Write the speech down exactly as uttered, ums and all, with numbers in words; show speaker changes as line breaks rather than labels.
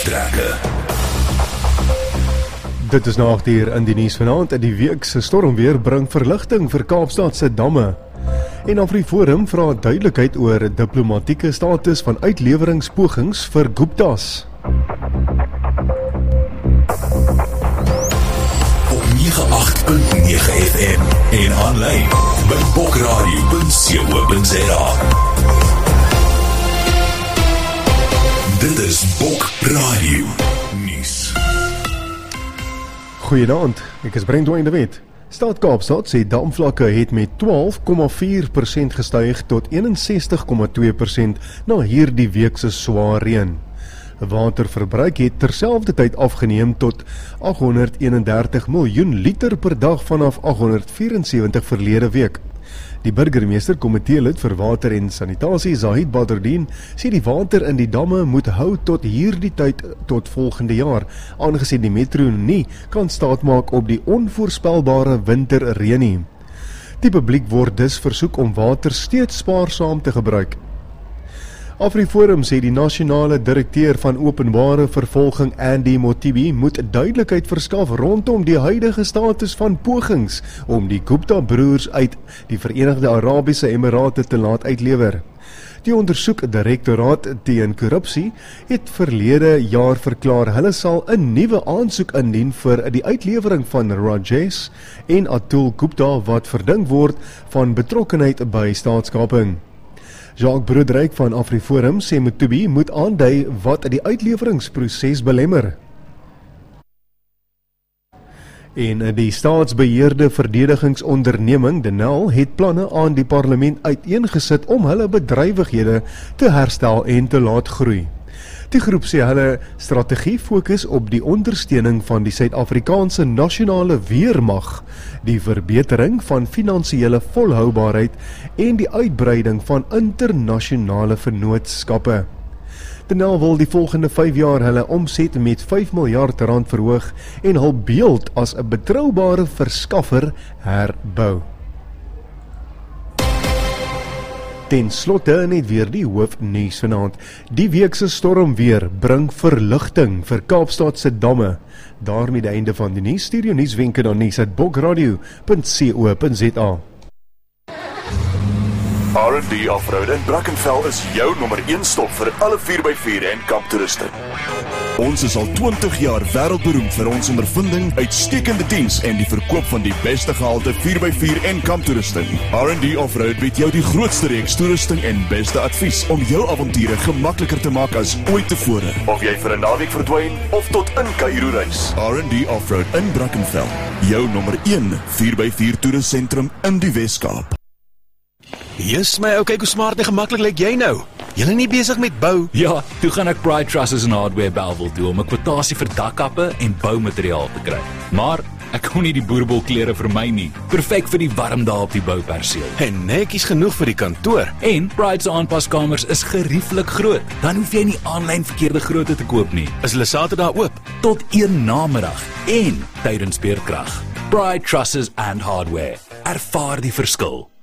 Wegtrekke.
Dit is na agt uur in die nuus vanaand. Die week se stormweer bring verligting vir Kaapstad se damme. En AfriForum vra duidelikheid oor diplomatieke status van uitleweringspogings vir Guptas.
Op nege agt punt nege F M en aanlyn by bokradio punt co punt za. Dit is Bok Radio Nuus.
Goeienaand, ek is Brent de Wet. Stad Kaapstad sê damvlakke het met twaalf komma vier persent gestyg tot eenensestig komma twee persent na hierdie week se swaar reën. Waterverbruik het terselfdertyd afgeneem tot agthonderdeenendertig miljoen liter per dag vanaf agthonderdvierensewentig verlede week. Die burgemeester komitee lid vir water en sanitasie, Zahid Badruddin, sê die water in die damme moet hou tot hierdie tyd tot volgende jaar, aangesien die metro nie kan staatmaak op die onvoorspelbare winterreën nie. Die publiek word dus versoek om water steeds spaarsaam te gebruik. AfriForum sê die nasionale direkteur van openbare vervolging Andy Motibi moet duidelikheid verskaf rondom die huidige status van pogings om die Gupta broers uit die Verenigde Arabiese Emirate te laat uitlewer. Die ondersoekdirektoraat teen korrupsie het verlede jaar verklaar hulle sal 'n nuwe aansoek indien vir die uitlewering van Rajesh en Atul Gupta wat verdink word van betrokkenheid by staatskaping. Jacques Broodryk van AfriForum sê Motibi moet aandui wat die uitleweringsproses belemmer. En die staatsbeheerde verdedigingsonderneming Denel het planne aan die parlement uiteengesit om hulle bedrywighede te herstel en te laat groei. Die groep sê hulle strategie fokus op die ondersteuning van die Suid-Afrikaanse nasionale weermag, die verbetering van finansiële volhoubaarheid en die uitbreiding van internasionale vennootskappe. Denel wil die volgende vyf jaar hulle omset met vyf miljard rand verhoog en hul beeld as 'n betroubare verskaffer herbou. Ten slotte net weer die hoofnuus vanaand. Die week se stormweer bring verligting vir Kaapstad se damme. Daarmee die einde van die nuus. Studio nuuswenke dan nuus at bokradio punt co punt za.
R and D Offroad in Brackenfell is jou nommer een stop vir alle vier by vier en kamptoeriste. Ons is al twintig jaar wêreldberoemd vir ons ondervinding, uitstekende diens en die verkoop van die beste gehalte vier by vier en kamptoerusting. R and D Offroad bied jou die grootste reeks toerusting en beste advies om jou avonture gemakliker te maak as ooit tevore. Of jy vir 'n naweek verdwyn of tot in Kaïro reis. R and D Offroad in Brackenfell, jou nommer een vier by vier toerustsentrum in die Wes-Kaap.
Yes, my ou, kyk hoe smart en gemaklik lyk jy nou. Julle nie besig met bou?
Ja, toe gaan ek Pride Trusses and Hardware Bellville toe om 'n kwotasie vir dakkappe en boumateriaal te kry. Maar ek kon nie die boerbol-klere vir my nie. Perfek vir die warm dae op die bouperseel.
En netjies genoeg vir die kantoor.
En Pride se aanpaskamers is gerieflik groot. Dan hoef jy nie aanlyn verkeerde grootte te koop nie.
Is hulle Saterdag oop?
Tot een namiddag en tydens beerdkrag. Pride Trusses and Hardware. Ervaar die verskil.